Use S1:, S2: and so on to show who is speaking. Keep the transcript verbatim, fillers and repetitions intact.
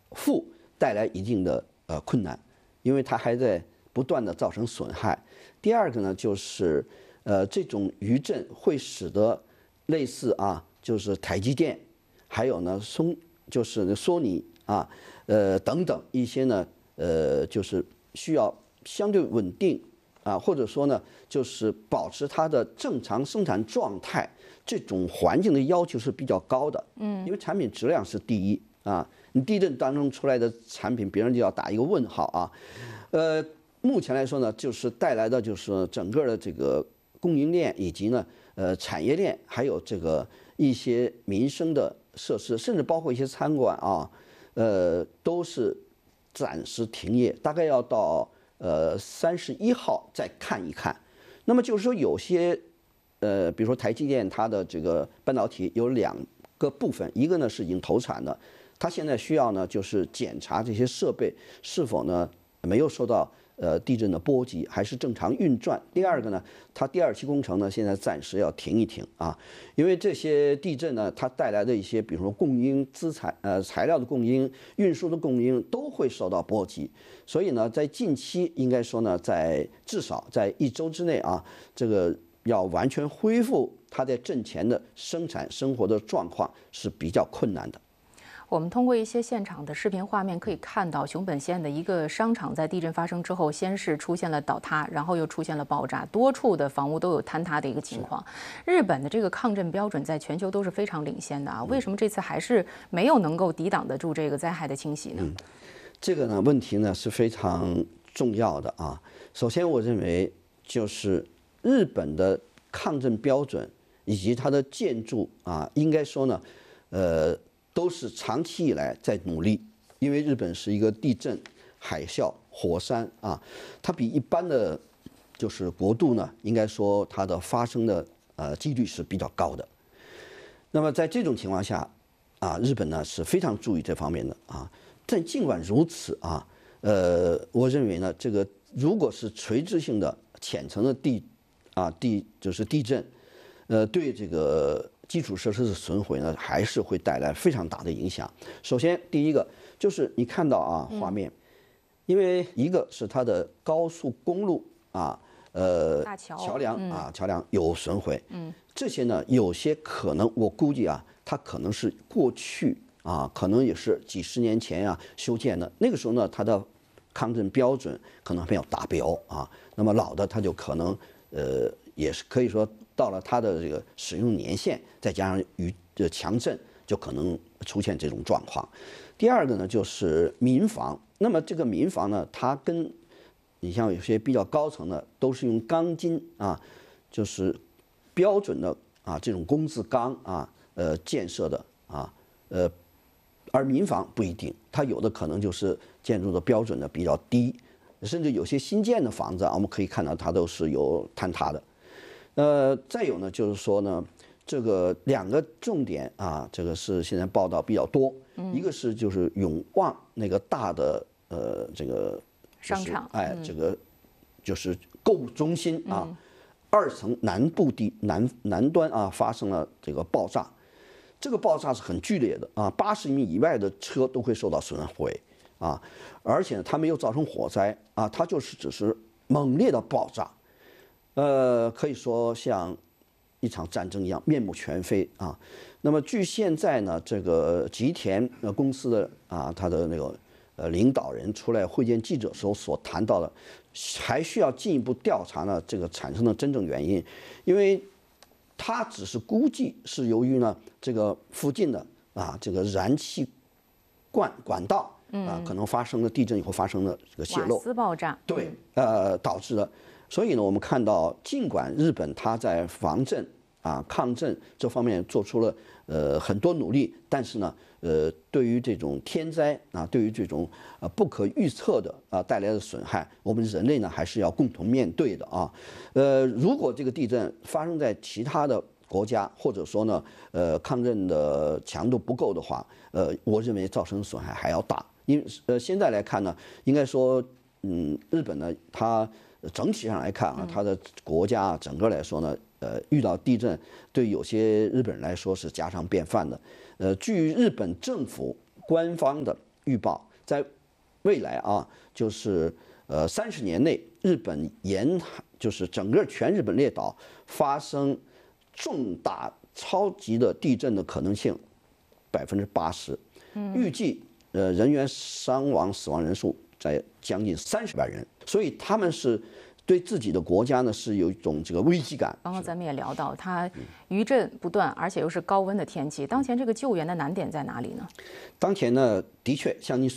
S1: 复带来一定的呃困难，因为它还在不断的造成损害。第二个呢，就是呃这种余震会使得类似啊，就是台积电，还有呢松就是索尼啊，呃等等一些呢，呃就是需要相对稳定啊，或者说呢就是保持它的正常生产状态，这种环境的要求是比较高的。嗯，因为产品质量是第一啊，你地震当中出来的产品，别人就要打一个问号啊。呃，目前来说呢，就是带来的就是整个的这个供应链以及呢，呃，产业链，还有这个一些民生的设施，甚至包括一些餐馆啊，呃，都是暂时停业，大概要到呃三十一号再看一看。那么就是说，有些呃，比如说台积电，它的这个半导体有两个部分，一个呢是已经投产的，它现在需要呢就是检查这些设备是否呢没有受到呃地震的波及，还是正常运转。第二个呢，它第二期工程呢现在暂时要停一停啊，因为这些地震呢它带来的一些，比如说供应资材呃材料的供应、运输的供应都会受到波及。所以呢，在近期应该说呢，在至少在一周之内啊，这个要完全恢复它在震前的生产生活的状况是比较困难的。
S2: 我们通过一些现场的视频画面可以看到，熊本县的一个商场在地震发生之后，先是出现了倒塌，然后又出现了爆炸，多处的房屋都有坍塌的一个情况。日本的这个抗震标准在全球都是非常领先的啊，为什么这次还是没有能够抵挡得住这个灾害的侵袭呢？
S1: 嗯，这个呢问题呢是非常重要的啊。首先，我认为就是日本的抗震标准以及它的建筑啊，应该说呢，呃。都是长期以来在努力，因为日本是一个地震、海啸、火山啊，它比一般的就是国度呢，应该说它的发生的呃几率是比较高的。那么在这种情况下啊，日本呢是非常注意这方面的啊。但尽管如此啊，呃，我认为呢，这个如果是垂直性的浅层的地啊地就是地震，呃，对这个基础设施的损毁呢，还是会带来非常大的影响。首先，第一个就是你看到啊画面，因为一个是它的高速公路啊，呃，桥梁啊桥梁有损毁，嗯，这些呢有些可能我估计啊，它可能是过去啊，可能也是几十年前啊修建的，那个时候呢它的抗震标准可能没有达标啊，那么老的它就可能呃也是可以说。到了它的这个使用年限，再加上余的强震，就可能出现这种状况。第二个呢，就是民房。那么这个民房呢，它跟你像有些比较高层的，都是用钢筋啊，就是标准的啊这种工字钢啊，呃建设的啊，呃，而民房不一定，它有的可能就是建筑的标准呢比较低，甚至有些新建的房子啊，我们可以看到它都是有坍塌的。呃，再有呢，就是说呢，这个两个重点啊，这个是现在报道比较多，嗯、一个是就是永旺那个大的呃这个、就是、
S2: 商场，
S1: 哎，嗯、这个就是购物中心啊，嗯、二层南部地南南端啊发生了这个爆炸，这个爆炸是很剧烈的啊，八十米以外的车都会受到损毁啊，而且它没有造成火灾啊，它就是只是猛烈的爆炸。呃，可以说像一场战争一样面目全非啊。那么据现在呢，这个吉田呃公司的啊，他的那个呃领导人出来会见记者时候所谈到的，还需要进一步调查呢这个产生的真正原因，因为他只是估计是由于呢这个附近的啊这个燃气管管道啊可能发生了地震以后发生了这个泄漏，
S2: 瓦斯爆炸，
S1: 对，呃导致的。所以呢，我们看到，尽管日本它在防震啊、抗震这方面做出了呃很多努力，但是呢，呃，对于这种天灾啊，对于这种呃不可预测的啊带来的损害，我们人类呢还是要共同面对的啊。呃，如果这个地震发生在其他的国家，或者说呢，呃，抗震的强度不够的话，呃，我认为造成损害还要大。因为呃，现在来看呢，应该说，嗯，日本呢，它整体上来看啊，它的国家整个来说呢，呃，遇到地震对有些日本人来说是家常便饭的。呃，据日本政府官方的预报，在未来啊，就是呃三十年内，日本沿海就是整个全日本列岛发生重大超级的地震的可能性百分之八十，预计呃人员伤亡死亡人数在将近三十万人，所以他们是对自己的国家呢是有一种这个危机感。
S2: 刚刚咱们也聊到，它余震不断，而且又是高温的天气，当前这个救援的难点在哪里呢？
S1: 当前呢，的确像你